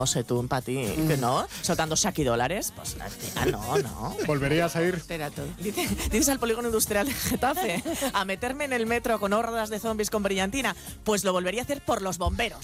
No sé tú, Pati, que no, soltando $dólares, pues no. ¿Volverías a ir? Espera tú. Dices al polígono industrial de Getafe a meterme en el metro con hordas de zombies con brillantina, pues lo volvería a hacer por los bomberos.